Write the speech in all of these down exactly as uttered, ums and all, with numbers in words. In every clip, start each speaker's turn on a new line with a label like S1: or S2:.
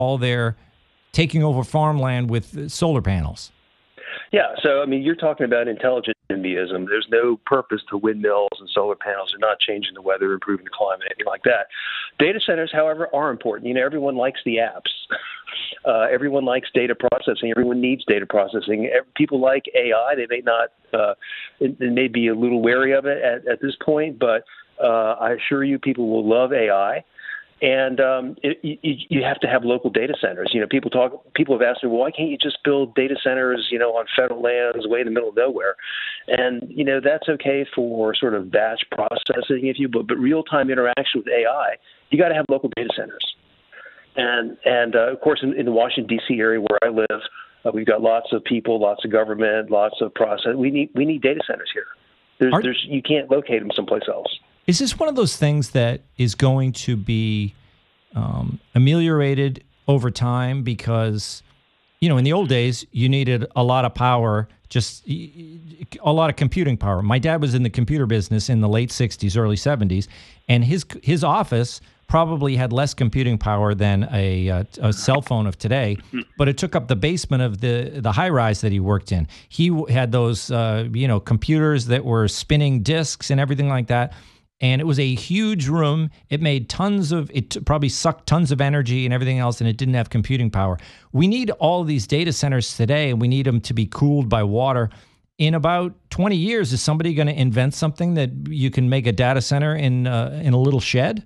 S1: all their taking over farmland with solar panels.
S2: Yeah, so I mean, you're talking about intelligent NIMBYism. There's no purpose to windmills and solar panels. They're not changing the weather, improving the climate, anything like that. Data centers, however, are important. You know, everyone likes the apps. Uh, everyone likes data processing. Everyone needs data processing. People like A I. They may not, uh, they may be a little wary of it at, at this point, but uh, I assure you, people will love A I. And um, it, you, you have to have local data centers. You know, people talk. People have asked me, well, why can't you just build data centers, you know, on federal lands, way in the middle of nowhere? And you know, that's okay for sort of batch processing, if you. But but real time interaction with A I, you got to have local data centers. And and uh, of course, in, in the Washington D C area where I live, uh, we've got lots of people, lots of government, lots of process. We need we need data centers here. There's,
S1: Are,
S2: there's you can't locate them someplace else.
S1: Is this one of those things that is going to be um, ameliorated over time? Because, you know, in the old days, you needed a lot of power, just a lot of computing power. My dad was in the computer business in the late sixties, early seventies, and his his office probably had less computing power than a, a, a cell phone of today, but it took up the basement of the the high rise that he worked in. He had those, uh, you know, computers that were spinning disks and everything like that. And it was a huge room. It made tons of, it probably sucked tons of energy and everything else, and it didn't have computing power. We need all these data centers today, and we need them to be cooled by water. In about twenty years, is somebody going to invent something that you can make a data center in uh, in a little shed?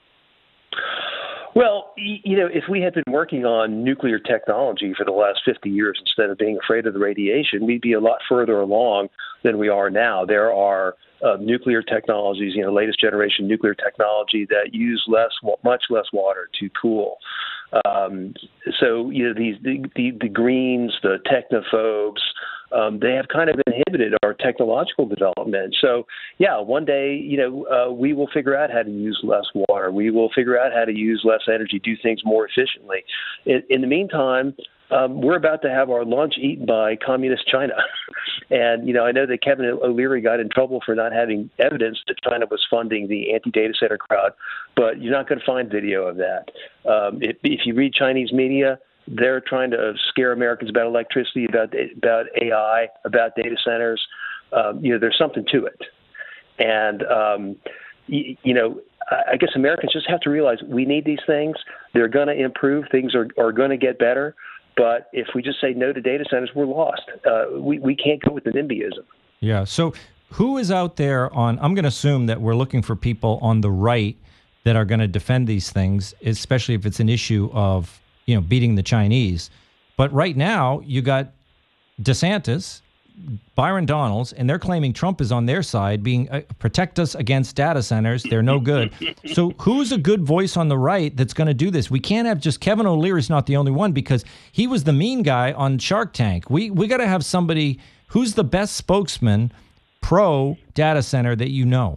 S2: Well, you know, if we had been working on nuclear technology for the last fifty years instead of being afraid of the radiation, we'd be a lot further along than we are now. There are uh, nuclear technologies, you know, latest generation nuclear technology that use less, much less water to cool. Um, so, you know, these the, the, the greens, the technophobes, um, they have kind of inhibited our technological development. So, yeah, one day, you know, uh, we will figure out how to use less water. We will figure out how to use less energy, do things more efficiently. In, in the meantime, um, we're about to have our lunch eaten by communist China. And, you know, I know that Kevin O'Leary got in trouble for not having evidence that China was funding the anti-data center crowd, but you're not going to find video of that. Um, if, if you read Chinese media, they're trying to scare Americans about electricity, about about A I, about data centers. Um, you know, there's something to it. And, um, you, you know, I guess Americans just have to realize we need these things. They're going to improve. Things are, are going to get better. But if we just say no to data centers, we're lost. Uh, we, we can't go with the NIMBYism.
S1: Yeah. So who is out there on, I'm going to assume that we're looking for people on the right that are going to defend these things, especially if it's an issue of, you know, beating the Chinese. But right now, you got DeSantis, Byron Donalds, and they're claiming Trump is on their side, being uh, protect us against data centers. They're no good. So who's a good voice on the right that's going to do this? We can't have just Kevin O'Leary's not the only one because he was the mean guy on Shark Tank. We we got to have somebody who's the best spokesman pro data center that you know.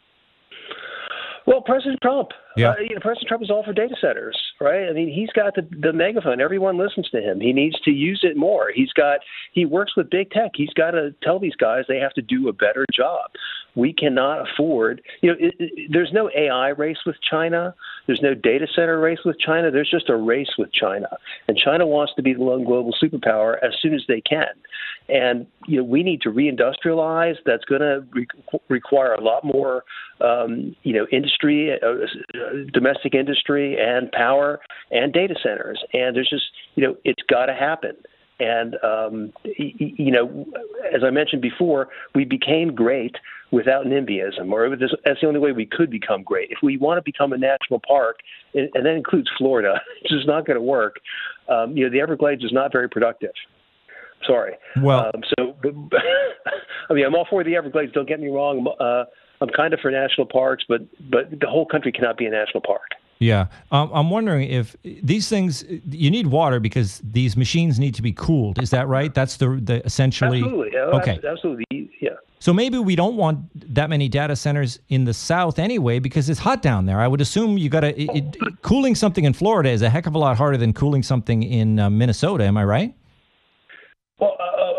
S2: Well, President Trump.
S1: Yeah.
S2: Uh, you know, President Trump is all for data centers, right? I mean, he's got the, the megaphone. Everyone listens to him. He needs to use it more. He's got he works with big tech. He's got to tell these guys they have to do a better job. We cannot afford, you know, it, it, there's no A I race with China. There's no data center race with China. There's just a race with China. And China wants to be the lone global superpower as soon as they can. And, you know, we need to reindustrialize. That's going to re- require a lot more, um, you know, industry, uh, domestic industry and power and data centers. And there's just, you know, it's got to happen. And, um, you know, as I mentioned before, we became great without NIMBYism, or it was, that's the only way we could become great. If we want to become a national park, and, and that includes Florida, which is not going to work, um, you know, the Everglades is not very productive. Sorry.
S1: Well,
S2: um, so, I mean, I'm all for the Everglades. Don't get me wrong. Uh, I'm kind of for national parks, but but the whole country cannot be a national park.
S1: Yeah. Um, I'm wondering if these things, you need water because these machines need to be cooled. Is that right? That's the, the essentially.
S2: Absolutely.
S1: Okay.
S2: Absolutely. Yeah.
S1: So maybe we don't want that many data centers in the South anyway because it's hot down there. I would assume you got to, cooling something in Florida is a heck of a lot harder than cooling something in uh, Minnesota. Am I right?
S2: Well, uh,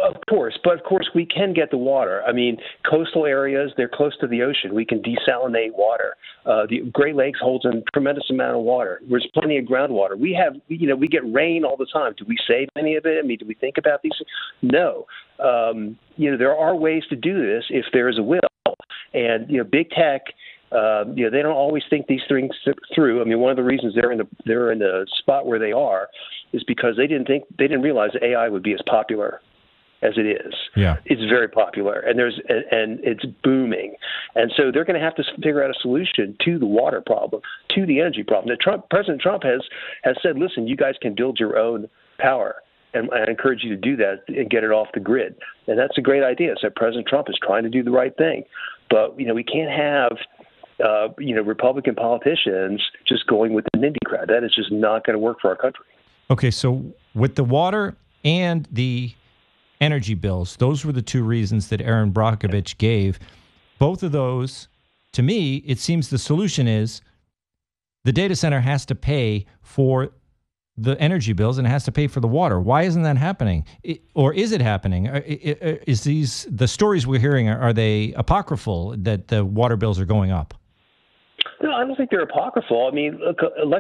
S2: Of course, but of course we can get the water. I mean, coastal areas, they're close to the ocean. We can desalinate water. Uh, the Great Lakes holds a tremendous amount of water. There's plenty of groundwater. We have, you know, we get rain all the time. Do we save any of it? I mean, do we think about these? No. Um, you know, there are ways to do this if there is a will. And, you know, big tech, uh, you know, they don't always think these things through. I mean, one of the reasons they're in the they're in the spot where they are is because they didn't think they didn't realize A I would be as popular as it is.
S1: Yeah.
S2: It's very popular, and there's and, and it's booming. And so they're going to have to figure out a solution to the water problem, to the energy problem. That Trump, President Trump has has said, listen, you guys can build your own power, and I encourage you to do that and get it off the grid. And that's a great idea. So President Trump is trying to do the right thing. But, you know, we can't have, uh, you know, Republican politicians just going with the NIMBY crowd. That is just not going to work for our country.
S1: Okay, so with the water and the energy bills, those were the two reasons that Erin Brockovich gave. Both of those, to me, it seems the solution is the data center has to pay for the energy bills and it has to pay for the water. Why isn't that happening? It, or is it happening? Is these the stories we're hearing, are they apocryphal that the water bills are going up?
S2: No, I don't think they're apocryphal. I mean, look,